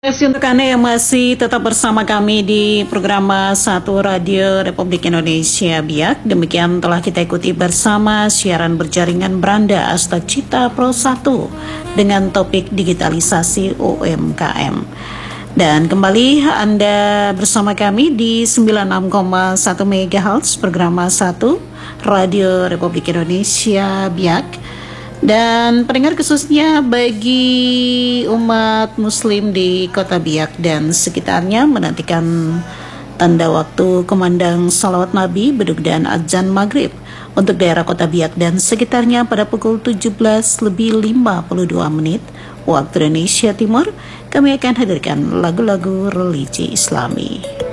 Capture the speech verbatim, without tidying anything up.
Terima kasih untuk Anda yang masih tetap bersama kami di program satu Radio Republik Indonesia Biak. Demikian telah kita ikuti bersama siaran berjaringan beranda Asta Cita Pro satu dengan topik digitalisasi U M K M. Dan kembali Anda bersama kami di sembilan puluh enam koma satu MHz program satu Radio Republik Indonesia Biak. Dan pendengar khususnya bagi umat muslim di kota Biak dan sekitarnya menantikan tanda waktu kumandang salawat Nabi, bedug dan azan maghrib untuk daerah kota Biak dan sekitarnya pada pukul tujuh belas lebih lima puluh dua menit waktu Indonesia Timur. Kami akan hadirkan lagu-lagu religi Islami.